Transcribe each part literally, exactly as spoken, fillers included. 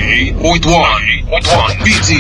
ninety-eight point one B T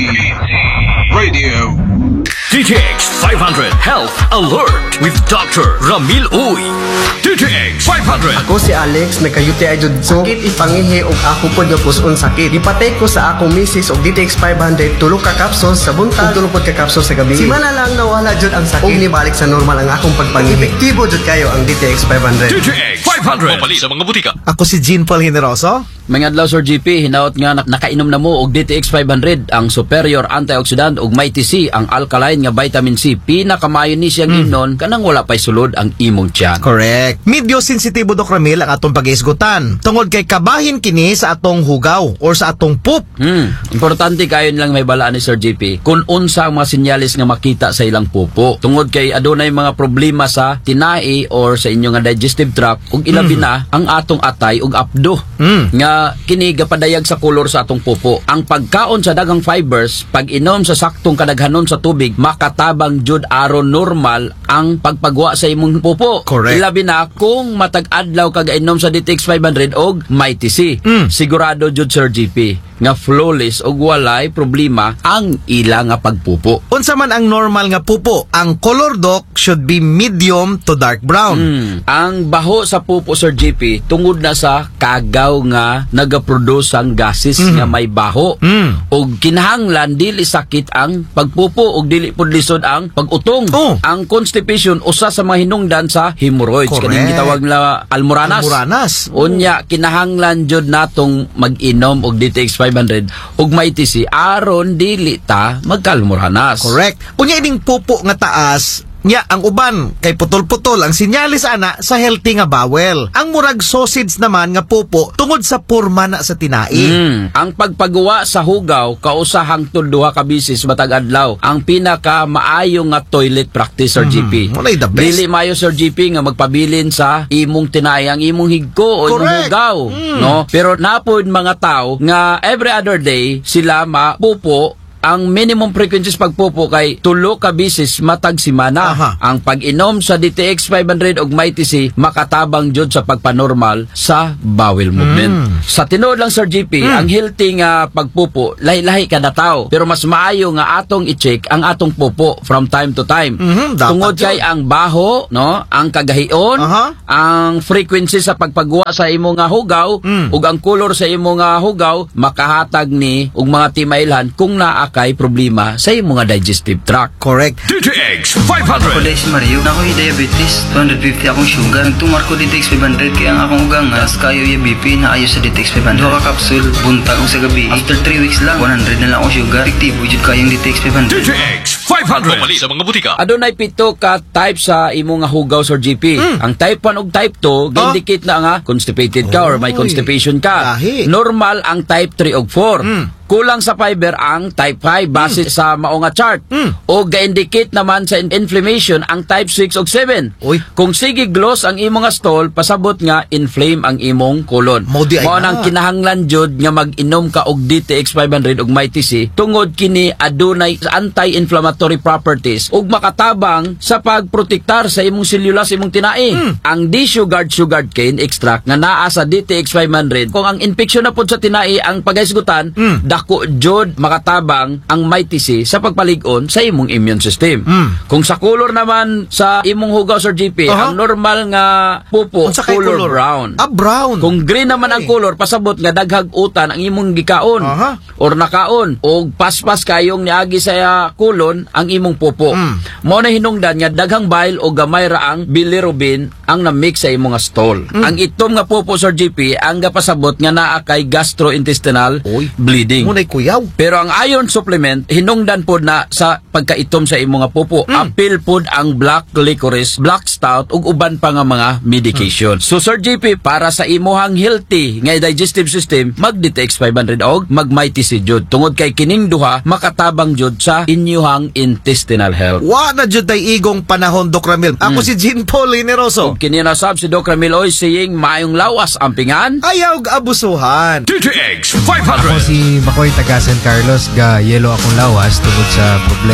Radio. D T X five hundred Health Alert with Doctor Ramil Uy. D T X five hundred. Ako si Alex, nagka-U T I jud ko. Sakit ipangihi og ako pod nga puson sakit. Ipatay ko sa akong misis og D T X five hundred tulo ka capsules sa buntag ug tulo pod ka capsules sa gabi. Simana lang nawala jud ang sakit. Ug nibalik sa normal ang akong pagpangihi. Epektibo jud kayo ang D T X five hundred. D T X five hundred. Mapali sa mga butika. Ako si Jean Paul Generoso. Mga adlaw Sir G P, hinaot nga na- nakainom na mo og D T X five hundred, ang superior antioxidant ug may T C, ang alkaline nga vitamin C. Pinakamayo ni siyang mm. inon kanang wala pay sulod ang imong tiyan. Correct. Medyo sensitibo Doc Ramil ang atong pag-iisgutan. Tungod kay kabahin kini sa atong hugaw or sa atong poop. Hmm. Importante kayo lang may balaan ni Sir G P kung unsa ang mga sinyalis nga makita sa ilang pupo. Tungod kay adunay mga problema sa tinai or sa inyo nga digestive tract ug ilabi mm. na ang atong atay ug apdo. Mm. Nga kini gapadayag sa kolor sa atong pupo. Ang pagkaon sa daghang fibers, pag inom sa saktong kadaghanon sa tubig, makatabang jud aron normal ang pagpagwa sa imong pupo. Correct. Ilabi na kung matag adlaw kag inom sa D T X five hundred og may T C. Mm. Sigurado jud Sir G P nga flawless og walay problema ang ila nga pagpupo. Unsa man ang normal nga pupo, ang color Doc should be medium to dark brown. Hmm. Ang baho sa pupo Sir G P tungod na sa kagaw nga nagaproduce ang gases mm. nga may baho. Mm. Og kinahanglan dili sakit ang pagpupo og dili pud lisod ang pag-utong. Oh. Ang constipation usa sa mga hinungdan sa hemorrhoids kaning gitawag na almoranas. Almoranas. Unya kinahanglan jud natong mag-inom og D T X five hundred ug may T C aron dili ta magkalmoranas. Correct. Unya ining pupo nga taas, nya ang uban kay putol-putol ang sinyalis ana sa healthy nga bowel. Ang murag sausage naman nga pupo tungod sa porma na sa tinai. Mm. Ang pagpagawa sa hugaw kausa hangtod duha ka bisis matag adlaw ang pinaka maayo nga toilet practice Sir G P. Mm. Walay the best. Dili maayo Sir G P nga magpabilin sa imong tinai ang imong higko o imong hugaw, mm. no? Pero napod mga tao nga every other day sila mapupo. Ang minimum frequencies pagpupo kay tulo ka bisis matag simana. Aha. Ang pag-inom sa D T X five hundred og may T C makatabang jud sa pagpanormal sa bowel movement. Mm. Sa tinuod lang Sir G P, mm. ang healthy nga pagpupo lahi-lahi kada tawo. Pero mas maayo nga atong i-check ang atong pupo from time to time. Mm-hmm, Tungod kay ang baho, no, ang kagahion, Aha. ang frequency sa pagpagwa sa imong nga hugaw mm. ug ang color sa imong nga hugaw makahatag ni og mga timailhan kung naa kay problema sa imong nga digestive tract. Correct. D T X five hundred. Ako dahil si Mario, na ako'y diabetes, two fifty akong sugar. Nagtumar ko D T X five hundred kaya ang akong ugang as kayo yung B P na ayos sa D T X five hundred. Duha ka kapsul, buntag ko sa gabi. After three weeks lang, one hundred na lang akong sugar. Epektibo jud kayong D T X five hundred. D T X five hundred. Mapali sa mga butika. Adunay pito ka type sa imong nga hugaw Sir G P. Mm. Ang type one ug type two ga-indicate na nga constipated ka or may Oy. constipation ka. Lahi. Normal ang type three ug four. Mm. Kulang sa fiber ang type five base mm. sa mao nga chart. Mm. O ga-indicate naman sa inflammation ang type six ug seven. Uy. Kung sige gloss ang imong nga stool, pasabot nga inflame ang imong colon. Mao di ay Mao na. nang kinahanglan jud nga mag-inom ka og D T X five hundred ug may T C tungod kini adunay anti-inflammatory properties ug makatabang sa pagprotektar sa imong selula sa imong tinai. Mm. Ang D-sugared sugared cane extract nga naa sa D T X five hundred kung ang infeksyon na pud sa tinai ang pagaisgutan, Mm. dako jud makatabang ang may T C sa pagpalig-on sa imong immune system. Mm. Kung sa color naman sa imong hugaw Sir G P, Aha. ang normal nga pupo Unsa kay color, brown. Ah, brown. Kung green naman ang Okay. color, pasabot nga daghag utan ang imong gikaon Aha. or nakaon o paspas kayong niagi sa kulon ang imong pupo. Mm. Mao na hinungdan nga daghang bile o gamay ra ang bilirubin ang na-mix sa imong nga stool. Mm. Ang itom nga pupo Sir G P ang gapasabot nga naa kay gastrointestinal Uy. bleeding. Munay kuyaw. Pero ang iron supplement hinungdan pod na sa pagkaitom sa imong nga pupo. Mm. Apil pod ang black licorice, black stout ug uban pa nga mga medication. Mm. So Sir G P, para sa imuhang healthy nga digestive system, mag D T X five hundred og mag may T C jud. Tungod kay kining duha makatabang jud sa inyuhang intestinal health. Wa na jud tay igong panahon Doc Ramil. Ako Mm. si Jean Paul Generoso. Ug kini na sab si Doc Ramil Oy saying maayong lawas ang pingan. Ayaw og abusuhan. D T X five Ako hundred. si Makoy taga San Carlos, ga yelo akong lawas tungod sa problema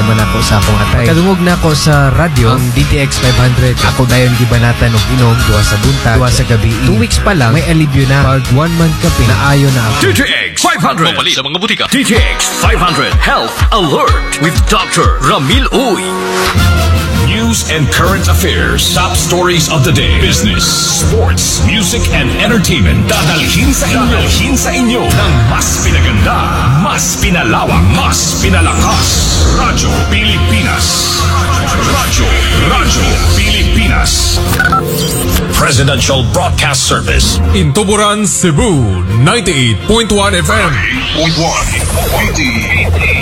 man ako sa akong atay. Kadungog na ako sa radyo, ang D T X five hundred. Ako dayon gibanatan og inom duha sa buntag, duha sa gabi. Two weeks pa lang may alibyo na. Pag one month kampi na ayo na ako. D T X five hundred. Mabali sa mga butika. D T X five hundred Health Alert with Doctor Ramil Uy. News and current affairs. Top stories of the day. Business, sports, music, and entertainment. Dadalhin sa inyo. Dadalhin sa inyo ng mas pinaganda, mas pinalawak, mas pinalakas. Radyo Pilipinas. Radyo, Radyo Pilipinas. Presidential Broadcast Service. In Tuburan, Cebu, ninety-eight point one F M. ninety-eight point one.